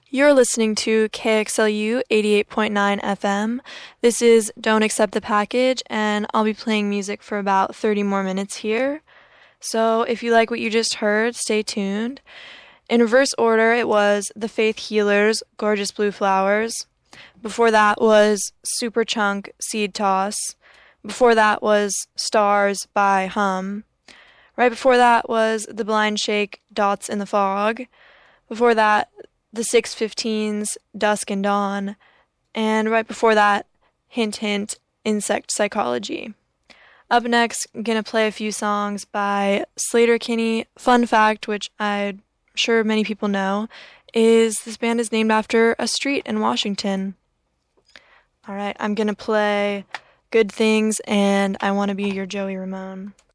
You're listening to KXLU 88.9 FM. This is Don't Accept the Package, and I'll be playing music for about 30 more minutes here. So if you like what you just heard, stay tuned. In reverse order, it was The Faith Healers, Gorgeous Blue Flowers. Before that was Superchunk, Seed Toss. Before that was Stars by Hum. Right before that was The Blind Shake, Dots in the Fog. Before that, the 615s, Dusk and Dawn, and right before that, Hint Hint, Insect Psychology. Up next, I'm going to play a few songs by Sleater-Kinney. Fun fact, which I'm sure many people know, is this band is named after a street in Washington. Alright, I'm going to play Good Things and I Want to Be Your Joey Ramone.